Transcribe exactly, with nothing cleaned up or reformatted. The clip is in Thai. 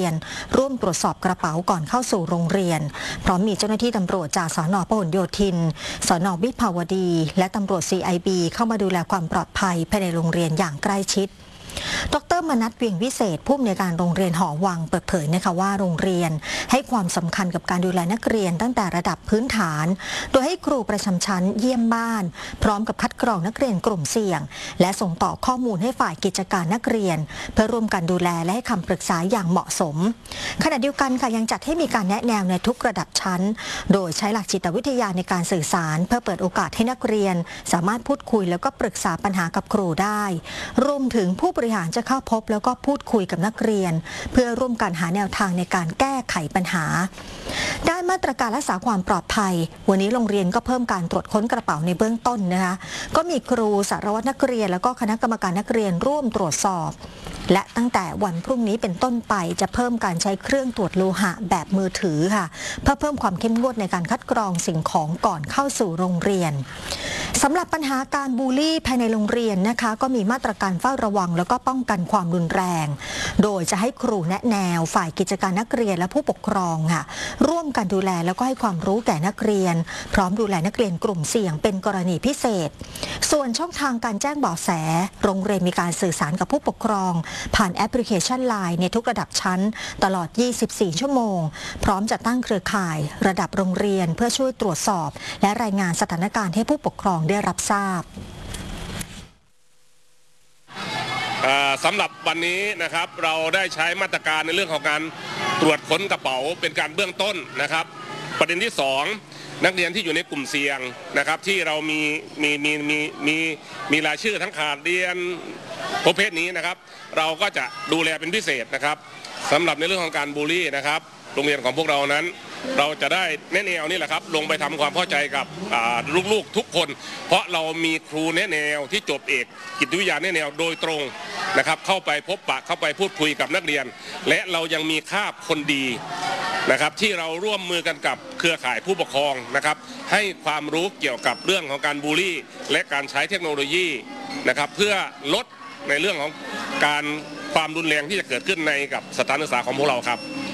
นร่วมตรวจสอบกระเป๋าก่อนเข้าสู่โรงเรียนพร้อมมีเจ้าหน้าที่ตำรวจจากสน.พหลโยธินสน.วิภาวดีและตำรวจ ซี ไอ บี เข้ามาดูแลความปลอดภัยภายในโรงเรียนอย่างใกล้ชิดดร.มนัส เวียงวิเศษผู้อำนวยการโรงเรียนหอวังเปิดเผยนะคะว่าโรงเรียนให้ความสำคัญกับการดูแลนักเรียนตั้งแต่ระดับพื้นฐานโดยให้ครูประจำชั้นเยี่ยมบ้านพร้อมกับคัดกรองนักเรียนกลุ่มเสี่ยงและส่งต่อข้อมูลให้ฝ่ายกิจการนักเรียนเพื่อร่วมกันดูแลและให้คำปรึกษาอย่างเหมาะสมขณะเดียวกันค่ะยังจัดให้มีการแนะแนวในทุกระดับชั้นโดยใช้หลักจิตวิทยาในการสื่อสารเพื่อเปิดโอกาสให้นักเรียนสามารถพูดคุยแล้วก็ปรึกษาปัญหากับครูได้รวมถึงผู้บริหารจะเข้าพบแล้วก็พูดคุยกับนักเรียนเพื่อร่วมกันหาแนวทางในการแก้ไขปัญหาด้านมาตรการรักษาความปลอดภัยวันนี้โรงเรียนก็เพิ่มการตรวจค้นกระเป๋าในเบื้องต้นนะคะก็มีครูสารวัตรนักเรียนแล้วก็คณะกรรมการนักเรียนร่วมตรวจสอบและตั้งแต่วันพรุ่งนี้เป็นต้นไปจะเพิ่มการใช้เครื่องตรวจโลหะแบบมือถือค่ะเพื่อเพิ่มความเข้มงวดในการคัดกรองสิ่งของก่อนเข้าสู่โรงเรียนสำหรับปัญหาการบูลลี่ภายในโรงเรียนนะคะก็มีมาตรการเฝ้าระวังแล้วก็ป้องกันความรุนแรงโดยจะให้ครูแนะแนวฝ่ายกิจการนักเรียนและผู้ปกครองค่ะร่วมกันดูแลแล้วก็ให้ความรู้แก่นักเรียนพร้อมดูแลนักเรียนกลุ่มเสี่ยงเป็นกรณีพิเศษส่วนช่องทางการแจ้งเบาะแสโรงเรียนมีการสื่อสารกับผู้ปกครองผ่านแอปพลิเคชัน ไลน์ ในทุกระดับชั้นตลอดยี่สิบสี่ชั่วโมงพร้อมจัดตั้งเครือข่ายระดับโรงเรียนเพื่อช่วยตรวจสอบและรายงานสถานการณ์ให้ผู้ปกครองได้รับทราบสำหรับวันนี้นะครับเราได้ใช้มาตรการในเรื่องของการตรวจค้นกระเป๋าเป็นการเบื้องต้นนะครับประเด็นที่สองนักเรียนที่อยู่ในกลุ่มเสี่ยงนะครับที่เรามีมีมีมีมีมีรายชื่อทั้งขาดเรียนประเภทนี้นะครับเราก็จะดูแลเป็นพิเศษนะครับสำหรับในเรื่องของการบูลลี่นะครับโรงเรียนของพวกเรานั้นเราจะได้แนะแนวนี่แหละครับลงไปทำความเข้าใจกับลูกๆทุกคนเพราะเรามีครูแนะแนวที่จบเอกจิตวิทยาแนะแนวโดยตรงนะครับเข้าไปพบปะเข้าไปพูดคุยกับนักเรียนและเรายังมีคาบคนดีนะครับที่เราร่วมมือกันกับเครือข่ายผู้ปกครองนะครับให้ความรู้เกี่ยวกับเรื่องของการบูลลี่และการใช้เทคโนโลยีนะครับเพื่อลดในเรื่องของการความรุนแรงที่จะเกิดขึ้นในกับสถานศึกษาของพวกเราครับ